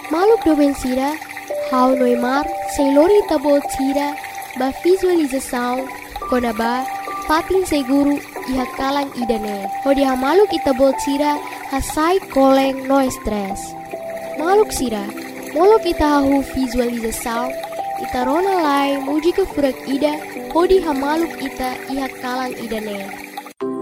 Maluk doben sira, hau noimar, sem lori tabot sira, ba visualização, konaba, patin seguru, iha kalang idane. Hodi ha maluk itabot sira, hasai koleng no stress. Maluk sira, molok ita hahu visualização, ita rona lai muji ke furak ida, hodi ha maluk ita iha kalang idane.